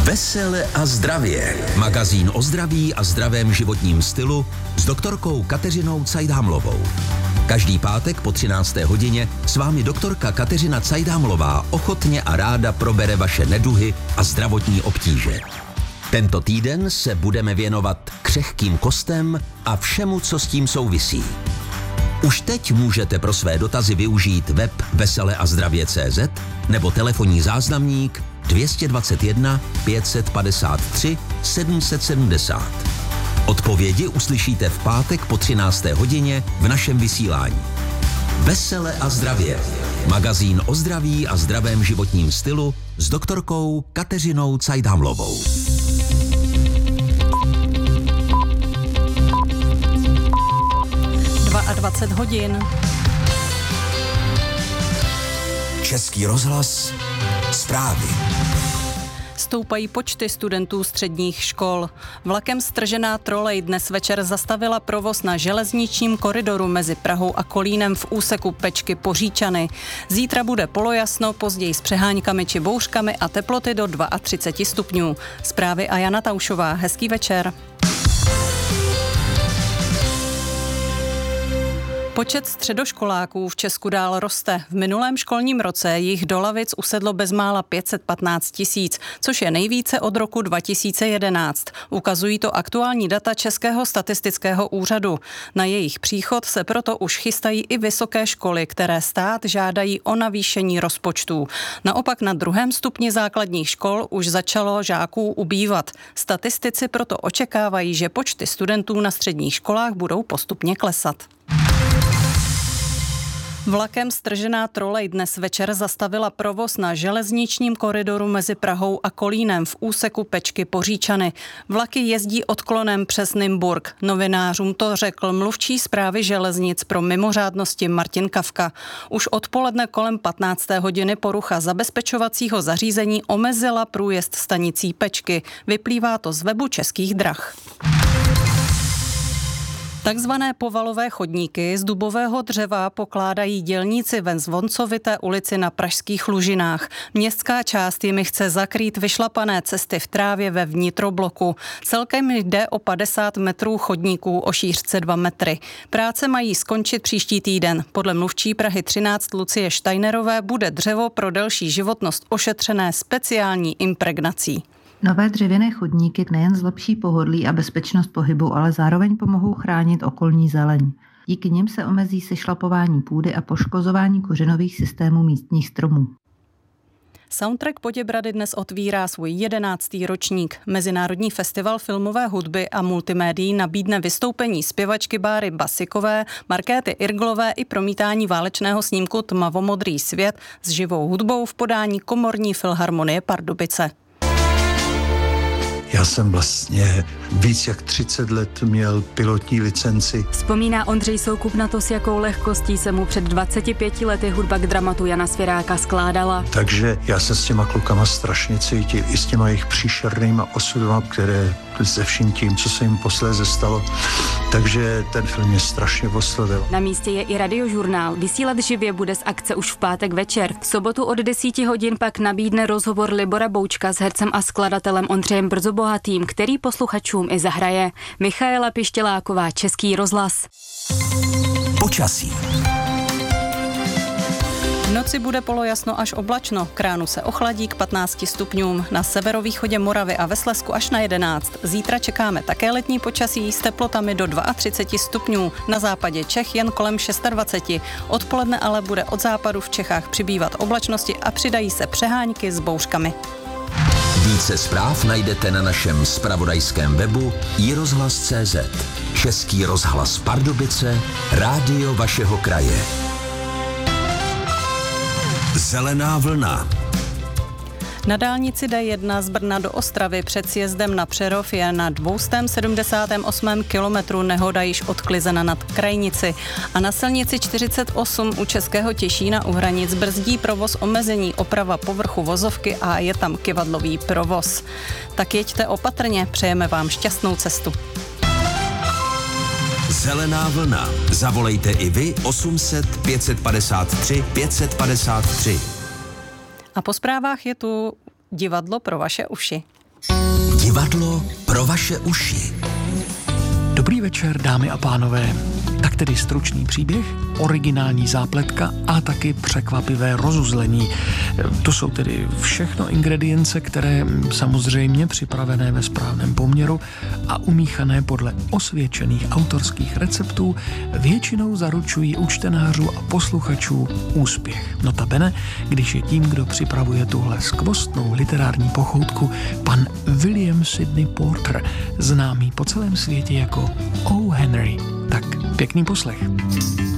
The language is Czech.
Vesele a zdravě. Magazín o zdraví a zdravém životním stylu s doktorkou Kateřinou Cajdhamlovou. Každý pátek po 13. hodině s vámi doktorka Kateřina Cajdhamlová ochotně a ráda probere vaše neduhy a zdravotní obtíže. Tento týden se budeme věnovat křehkým kostem a všemu, co s tím souvisí. Už teď můžete pro své dotazy využít web veseleazdravě.cz nebo telefonní záznamník 221 553 770. Odpovědi uslyšíte v pátek po 13. hodině v našem vysílání. Vesele a zdravě. Magazín o zdraví a zdravém životním stylu s doktorkou Kateřinou Cajdhamlovou. 22 hodin. Český rozhlas. Zprávy. Stoupají počty studentů středních škol. Vlakem stržená trolej dnes večer zastavila provoz na železničním koridoru mezi Prahou a Kolínem v úseku Pečky Poříčany. Zítra bude polojasno, později s přeháňkami či bouřkami a teploty do 32 stupňů. Zprávy a Jana Taušová. Hezký večer. Počet středoškoláků v Česku dál roste. V minulém školním roce jich do lavic usedlo bezmála 515 000, což je nejvíce od roku 2011. Ukazují to aktuální data Českého statistického úřadu. Na jejich příchod se proto už chystají i vysoké školy, které stát žádají o navýšení rozpočtů. Naopak na druhém stupni základních škol už začalo žáků ubývat. Statistici proto očekávají, že počty studentů na středních školách budou postupně klesat. Vlakem stržená trolej dnes večer zastavila provoz na železničním koridoru mezi Prahou a Kolínem v úseku Pečky Poříčany. Vlaky jezdí odklonem přes Nymburk. Novinářům to řekl mluvčí správy železnic pro mimořádnosti Martin Kafka. Už odpoledne kolem 15. hodiny porucha zabezpečovacího zařízení omezila průjezd stanicí Pečky. Vyplývá to z webu Českých drah. Takzvané povalové chodníky z dubového dřeva pokládají dělníci ve Zvoncovité ulici na pražských Lužinách. Městská část jimi chce zakrýt vyšlapané cesty v trávě ve vnitrobloku. Celkem jde o 50 metrů chodníků o šířce 2 metry. Práce mají skončit příští týden. Podle mluvčí Prahy 13 Lucie Steinerové bude dřevo pro delší životnost ošetřené speciální impregnací. Nové dřevěné chodníky nejen zlepší pohodlí a bezpečnost pohybu, ale zároveň pomohou chránit okolní zeleň. Díky nim se omezí sešlapování půdy a poškozování kořenových systémů místních stromů. Soundtrack Poděbrady dnes otvírá svůj 11. ročník. Mezinárodní festival filmové hudby a multimédií nabídne vystoupení zpěvačky Báry Basikové, Markéty Irglové i promítání válečného snímku Tmavomodrý svět s živou hudbou v podání Komorní filharmonie Pardubice. Já jsem vlastně víc jak 30 let měl pilotní licenci. Vzpomíná Ondřej Soukup na to, s jakou lehkostí se mu před 25 lety hudba k dramatu Jana Svěráka skládala. Takže já se s těma klukama strašně cítil, i s těma jejich příšernýma osudama, které se vším tím, co se jim posléze stalo. Takže ten film mě strašně oslovil. Na místě je i radiožurnál. Vysílat živě bude z akce už v pátek večer. V sobotu od 10 hodin pak nabídne rozhovor Libora Boučka s hercem a skladatelem Ondřejem Brzobohatým, který posluchačům i zahraje. Michaela Pištěláková, Český rozhlas. Počasí. V noci bude polojasno až oblačno, k ránu se ochladí k 15 stupňům, na severovýchodě Moravy a ve Slezsku až na 11. Zítra čekáme také letní počasí s teplotami do 32 stupňů, na západě Čech jen kolem 26. Odpoledne ale bude od západu v Čechách přibývat oblačnosti a přidají se přeháňky s bouřkami. Více zpráv najdete na našem zpravodajském webu iRozhlas.cz. Český rozhlas Pardubice, rádio vašeho kraje. Zelená vlna. Na dálnici D1 z Brna do Ostravy před sjezdem na Přerov je na 278. kilometru nehoda již odklizena nad Krajnici a na silnici 48 u Českého Těšína u hranic brzdí provoz omezení oprava povrchu vozovky a je tam kyvadlový provoz. Tak jeďte opatrně, přejeme vám šťastnou cestu. Zelená vlna. Zavolejte i vy 800 553 553. A po zprávách je tu divadlo pro vaše uši. Divadlo pro vaše uši. Dobrý večer, dámy a pánové. Tak tedy stručný příběh, originální zápletka a taky překvapivé rozuzlení. To jsou tedy všechno ingredience, které samozřejmě připravené ve správném poměru a umíchané podle osvědčených autorských receptů většinou zaručují u čtenářů a posluchačů úspěch. Notabene, když je tím, kdo připravuje tuhle skvostnou literární pochoutku, pan William Sidney Porter, známý po celém světě jako O. Henry. Tak pěkný poslech.